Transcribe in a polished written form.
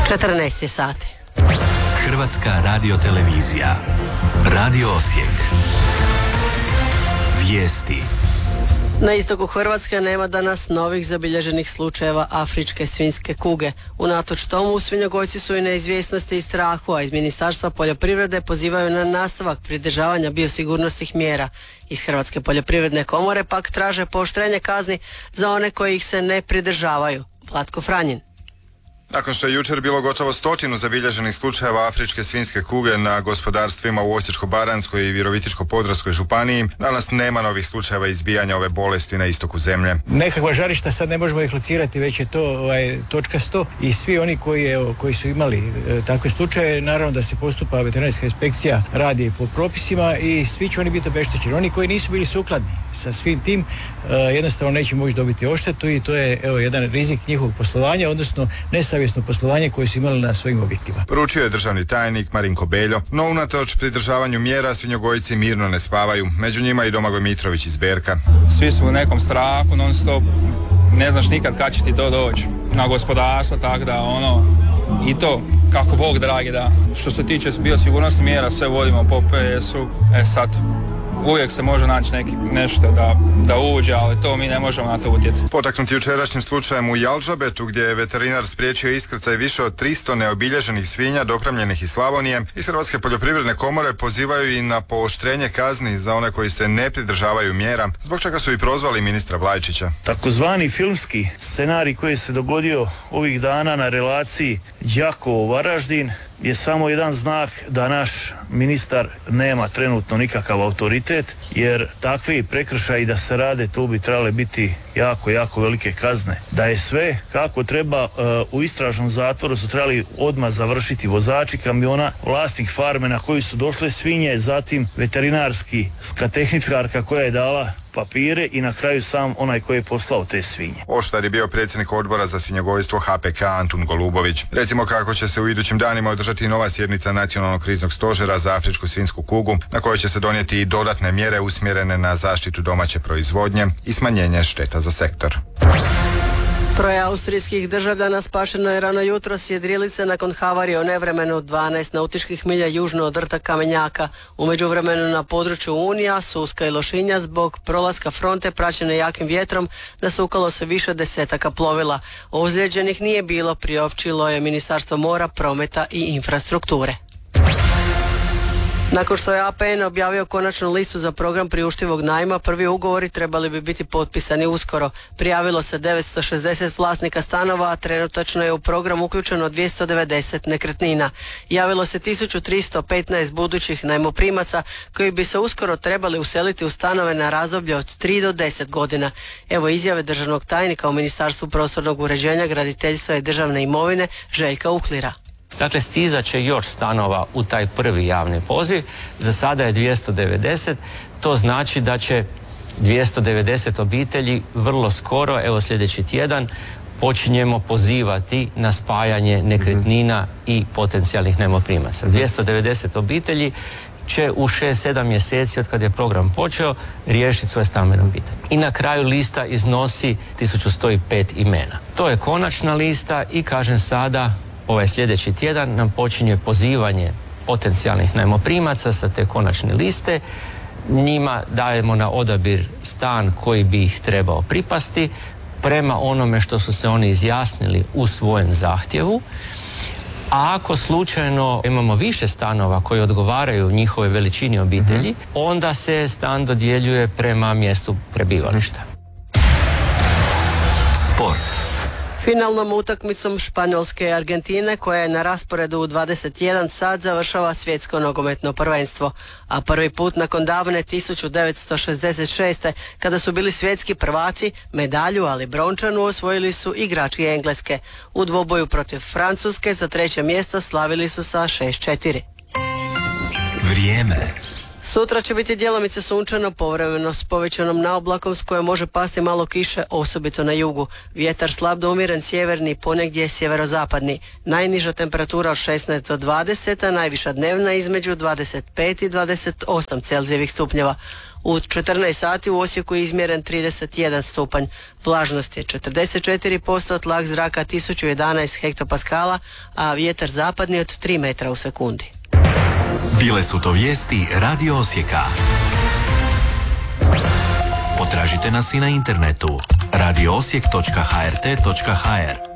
14 je sati. Hrvatska radiotelevizija. Radio Osijek. Vijesti. Na istoku Hrvatske nema danas novih zabilježenih slučajeva afričke svinjske kuge. Unatoč tomu, svinjogojci su i neizvjesnosti i strahu, a iz Ministarstva poljoprivrede pozivaju na nastavak pridržavanja biosigurnosnih mjera. Iz Hrvatske poljoprivredne komore pak traže pooštrenje kazni za one koji ih se ne pridržavaju. Vlatko Franjin. Nakon što je jučer bilo gotovo 100 zabilježenih slučajeva afričke svinjske kuge na gospodarstvima u Osječko-baranjskoj i Virovitičko-podravskoj županiji, danas nema novih slučajeva izbijanja ove bolesti na istoku zemlje. Nekakva žarišta sad ne možemo ih locirati, već je to točkasto i svi oni koji su imali takve slučaje, naravno da se postupa veterinarska inspekcija, radi po propisima i svi će oni biti obeštećeni. Oni koji nisu bili sukladni sa svim tim jednostavno neće moći dobiti odštetu i to je jedan rizik njihovog poslovanja, odnosno nesavjesno poslovanje koje su imali na svojim objektima. Poručio je državni tajnik Marinko Beljo, no unatoč pridržavanju mjera svinjogojci mirno ne spavaju. Među njima i Domagoj Mitrović iz Berka. Svi su u nekom strahu, non stop, ne znaš nikad kad će ti to doći na gospodarstvo, tako da i to kako Bog dragi da. Što se tiče biosigurnosnih mjera, sve vodimo po PS-u, sad uvijek se može naći nešto da uđe, ali to mi ne možemo na to utjecati. Potaknuti jučerašnjim slučajem u Jalžabetu, gdje je veterinar spriječio iskrcaj više od 300 neobilježenih svinja dokrmljenih iz Slavonije, iz Hrvatske poljoprivredne komore pozivaju i na pooštrenje kazni za one koji se ne pridržavaju mjera, zbog čega su i prozvali ministra Blajčića. Takozvani filmski scenarij koji se dogodio ovih dana na relaciji Đakovo-Varaždin je samo jedan znak da naš ministar nema trenutno nikakav autoritet, jer takvi prekršaji da se rade, tu bi trebale biti jako velike kazne. Da je sve kako treba, u istražnom zatvoru su trebali odmah završiti vozači kamiona, vlasnik farme na koju su došle svinje, zatim veterinarska tehničarka koja je dala papire i na kraju sam onaj koji je poslao te svinje. Oštar je bio predsjednik odbora za svinjogojstvo HPK Antun Golubović. Recimo kako će se u idućim danima održati nova sjednica Nacionalnog kriznog stožera za afričku svinjsku kugu, na kojoj će se donijeti i dodatne mjere usmjerene na zaštitu domaće proizvodnje i smanjenje šteta za sektor. 3 austrijskih državljana spašeno je rano jutro s jedrilice nakon havarije o nevremenu 12 nautičkih milja južno od rta Kamenjaka. U međuvremenu na području Unija, Suska i Lošinja zbog prolaska fronte praćene jakim vjetrom nasukalo se više desetaka plovila. Ozlijeđenih nije bilo, priopćilo je Ministarstvo mora, prometa i infrastrukture. Nakon što je APN objavio konačnu listu za program priuštivog najma, prvi ugovori trebali bi biti potpisani uskoro. Prijavilo se 960 vlasnika stanova, a trenutačno je u program uključeno 290 nekretnina. Javilo se 1315 budućih najmoprimaca koji bi se uskoro trebali useliti u stanove na razdoblje od 3 do 10 godina. Evo izjave državnog tajnika u Ministarstvu prostornog uređenja, graditeljstva i državne imovine Željka Uhlira. Dakle, stizat će još stanova u taj prvi javni poziv. Za sada je 290. To znači da će 290 obitelji vrlo skoro, evo sljedeći tjedan, počinjemo pozivati na spajanje nekretnina i potencijalnih najmoprimaca. 290 obitelji će u 6-7 mjeseci od kad je program počeo riješiti svoje stambeno pitanje. I na kraju lista iznosi 1105 imena. To je konačna lista i kažem sada, ovaj sljedeći tjedan nam počinje pozivanje potencijalnih najmoprimaca sa te konačne liste. Njima dajemo na odabir stan koji bi ih trebao pripasti prema onome što su se oni izjasnili u svojem zahtjevu. A ako slučajno imamo više stanova koji odgovaraju njihove veličini obitelji, onda se stan dodjeljuje prema mjestu prebivališta. Sport. Finalnom utakmicom Španjolske i Argentine, koja je na rasporedu u 21 sat, završava svjetsko nogometno prvenstvo. A prvi put nakon davne 1966. kada su bili svjetski prvaci, medalju, ali brončanu, osvojili su igrači Engleske. U dvoboju protiv Francuske za 3. mjesto slavili su sa 6-4. Vrijeme. Sutra će biti djelomice sunčano, povremeno s povećanom naoblakom s kojom može pasti malo kiše, osobito na jugu. Vjetar slab do umjeren sjeverni, ponegdje sjeverozapadni. Najniža temperatura od 16 do 20, a najviša dnevna između 25 i 28 Celzijevih stupnjeva. U 14 sati u Osijeku je izmjeren 31 stupanj. Vlažnost je 44%, tlak zraka 1011 hektopaskala, a vjetar zapadni od 3 metra u sekundi. Bile su to vijesti Radio Osijeka. Potražite nas i na internetu radioosijek.hrt.hr.